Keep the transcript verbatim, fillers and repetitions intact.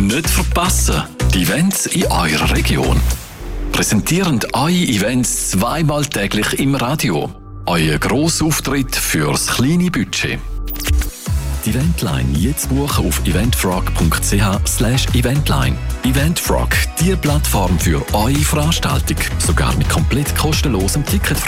Nicht verpassen, die Events in eurer Region. Präsentieren eure Events zweimal täglich im Radio. Euer Grossauftritt fürs kleine Budget. Die Eventline jetzt buchen auf eventfrog punkt c h slash eventline. Eventfrog, die Plattform für eure Veranstaltung. Sogar mit komplett kostenlosem Ticketverkauf.